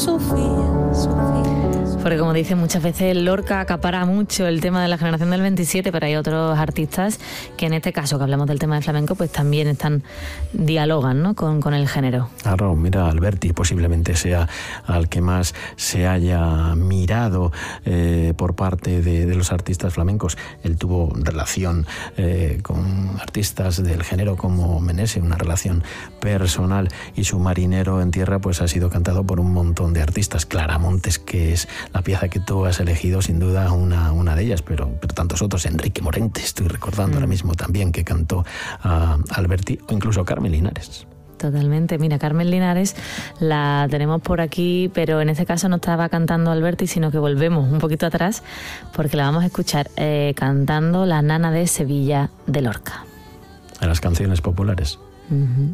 Porque como dicen muchas veces, Lorca acapara mucho el tema de la generación del 27, pero hay otros artistas que en este caso, que hablamos del tema de flamenco, pues también dialogan, ¿no?, con el género. Claro, mira, Alberti posiblemente sea al que más se haya mirado por parte de los artistas flamencos. Él tuvo relación con artistas del género como Menese, una relación personal, y su Marinero en tierra pues ha sido cantado por un montón de artistas. Clara Montes, que es la pieza que tú has elegido, sin duda una de ellas, pero tantos otros. Enrique Morente, estoy recordando ahora mismo también, que cantó a Alberti, o incluso Carmen Linares. Totalmente. Mira, Carmen Linares la tenemos por aquí, pero en este caso no estaba cantando Alberti, sino que volvemos un poquito atrás, porque la vamos a escuchar cantando La Nana de Sevilla de Lorca. A las canciones populares. Uh-huh.